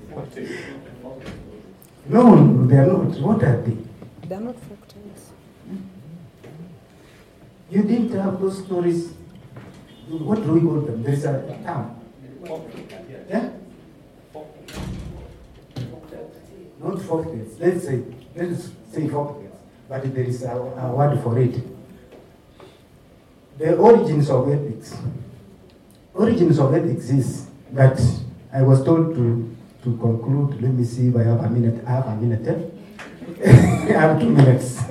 No, they are not. What are they? They are not folktales. You didn't have those stories. What do we call them? There's a term. Yeah? Not folktales. Let's say folktales. But there is a word for it. The origins of ethics. Origins of ethics is that I was told to conclude. Let me see if I have a minute. I have a minute. I have 2 minutes.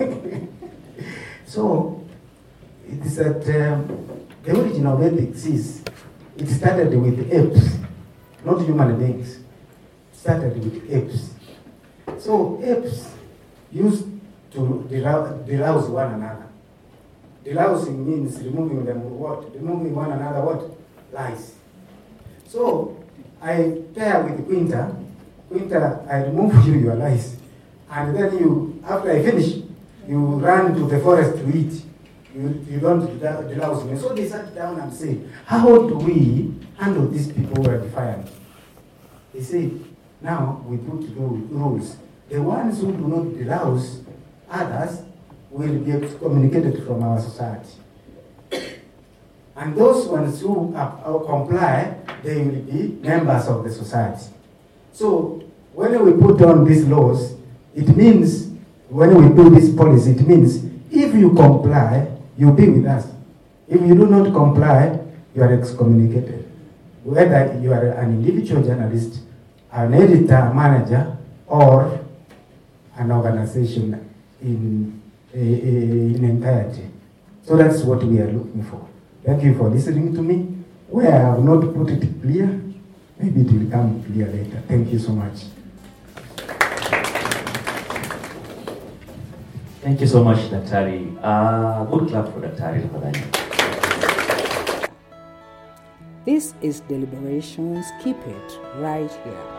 So, it is that the origin of ethics is, it started with apes, not human beings. It started with apes. So, apes used to derouse one another. Derousing means removing them what? Removing one another what? Lies. So, I pair with Quinta. Quinta, I remove you your lies. And then you, after I finish, you run to the forest to eat. You don't derouse me. So they sat down and said, how do we handle these people who are defiant? They said, now we put to go with rules. The ones who do not derouse others will be excommunicated from our society. And those ones who comply, they will be members of the society. So when we put on these laws, it means, when we do this policy, it means if you comply, you'll be with us. If you do not comply, you are excommunicated. Whether you are an individual journalist, an editor, manager, or an organization in entirety. So that's what we are looking for. Thank you for listening to me. Where I have not put it clear, maybe it will come clear later. Thank you so much. Thank you so much, Daktari. Good clap for Daktari. This is Deliberations. Keep it right here.